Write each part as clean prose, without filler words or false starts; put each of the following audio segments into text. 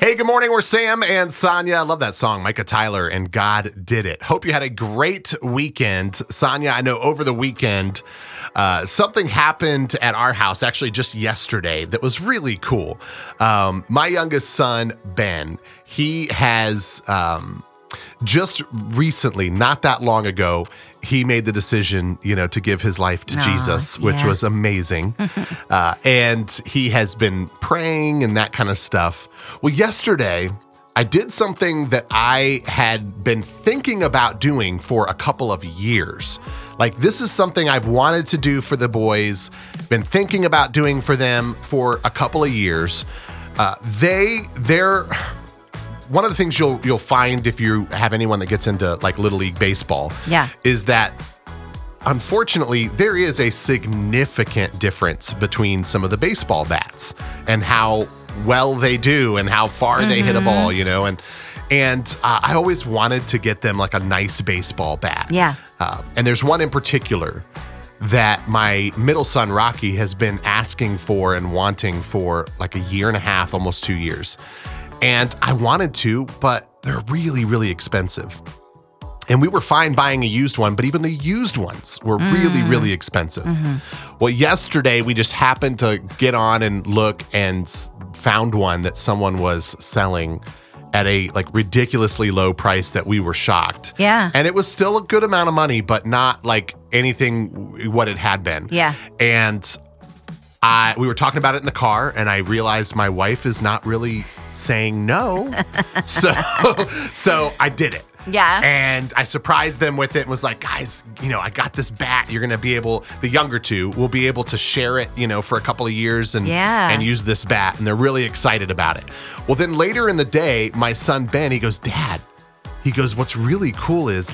Hey, good morning. We're Sam and Sonia. I love that song, Micah Tyler and God Did It. Hope you had a great weekend. Sonia, I know over the weekend, something happened at our house, actually just yesterday, that was really cool. My youngest son, Ben, he has just recently, not that long ago, he made the decision, to give his life to Jesus, which was amazing. And he has been praying and that kind of stuff. Well, yesterday, I did something that I had been thinking about doing for a couple of years. Like, this is something I've wanted to do for the boys, been thinking about doing for them for a couple of years. They're one of the things you'll find if you have anyone that gets into like Little League baseball, is that unfortunately there is a significant difference between some of the baseball bats and how well they do and how far they hit a ball, and I always wanted to get them like a nice baseball bat. And there's one in particular that my middle son Rocky has been asking for and wanting for like a year and a half, almost 2 years. And I wanted to, but they're really, really expensive. And we were fine buying a used one, but even the used ones were really, really expensive. Well, yesterday we just happened to get on and look and found one that someone was selling at a like ridiculously low price that we were shocked. And it was still a good amount of money, but not like anything what it had been. And we were talking about it in the car, and I realized my wife is not really saying no. So I did it. And I surprised them with it and was like, guys, I got this bat. You're going to be able, the younger two will be able to share it, for a couple of years and use this bat. And they're really excited about it. Well, then later in the day, my son, Ben, he goes, Dad, what's really cool is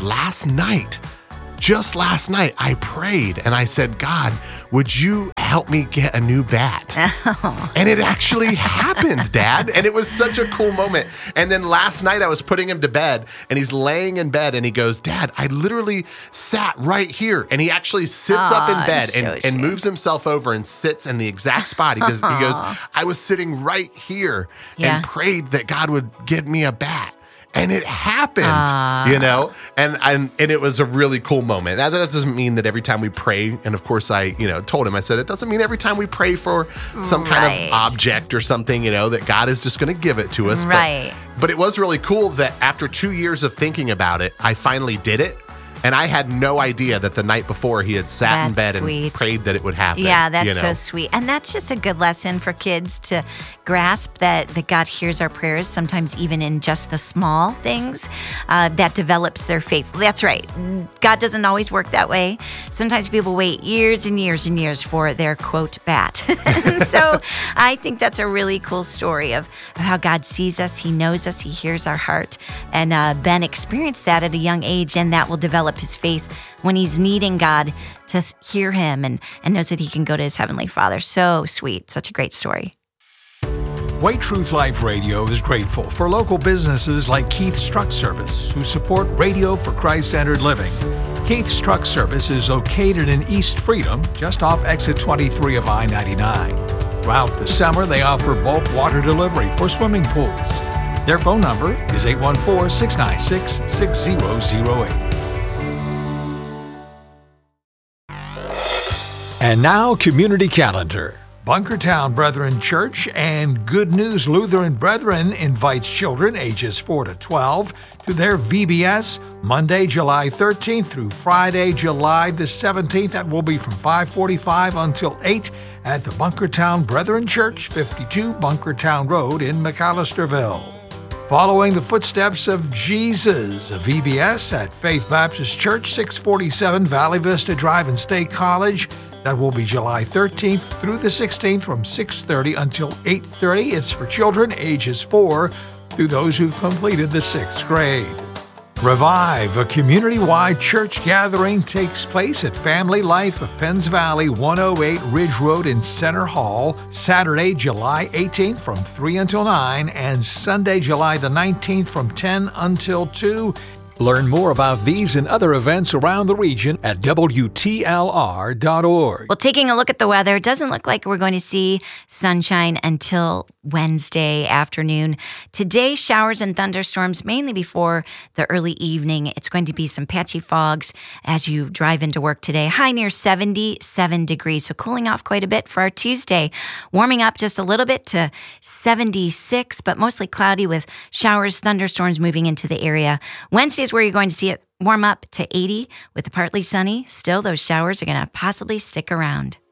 just last night, I prayed and I said, God, would you help me get a new bat? And it actually happened, Dad. And it was such a cool moment. And then last night I was putting him to bed and he's laying in bed and he goes, Dad, I literally sat right here. And he actually sits up in bed and moves himself over and sits in the exact spot. He goes, I was sitting right here and prayed that God would give me a bat. And it happened, and it was a really cool moment. Now, that doesn't mean that every time we pray, and of course I, told him, I said, it doesn't mean every time we pray for some kind of object or something, that God is just going to give it to us. But it was really cool that after 2 years of thinking about it, I finally did it. And I had no idea that the night before he had sat in bed and prayed that it would happen. Yeah, that's so sweet. And that's just a good lesson for kids to grasp that God hears our prayers, sometimes even in just the small things that develops their faith. That's right. God doesn't always work that way. Sometimes people wait years and years and years for their, quote, bat. And so I think that's a really cool story of how God sees us, he knows us, he hears our heart. And Ben experienced that at a young age, and that will develop his faith when he's needing God to hear him and knows that he can go to his Heavenly Father. So sweet. Such a great story. Way Truth Life Radio is grateful for local businesses like Keith's Truck Service, who support Radio for Christ-Centered Living. Keith's Truck Service is located in East Freedom, just off exit 23 of I-99. Throughout the summer, they offer bulk water delivery for swimming pools. Their phone number is 814-696-6008. And now, Community Calendar. Bunkertown Brethren Church and Good News Lutheran Brethren invites children ages 4 to 12 to their VBS Monday, July 13th through Friday, July the 17th. That will be from 5:45 until 8 at the Bunkertown Brethren Church, 52 Bunkertown Road in McAllisterville. Following the footsteps of Jesus, a VBS at Faith Baptist Church, 647 Valley Vista Drive in State College. That will be July 13th through the 16th from 6:30 until 8:30. It's for children ages 4 through those who've completed the 6th grade. Revive, a community-wide church gathering, takes place at Family Life of Penns Valley, 108 Ridge Road in Center Hall, Saturday, July 18th from 3 until 9, and Sunday, July the 19th from 10 until 2. Learn more about these and other events around the region at WTLR.org. Well, taking a look at the weather, it doesn't look like we're going to see sunshine until Wednesday afternoon. Today, showers and thunderstorms mainly before the early evening. It's going to be some patchy fogs as you drive into work today. High near 77 degrees, so cooling off quite a bit for our Tuesday. Warming up just a little bit to 76, but mostly cloudy with showers, thunderstorms moving into the area. Wednesday is where you're going to see it warm up to 80 with partly sunny. Still, those showers are going to possibly stick around.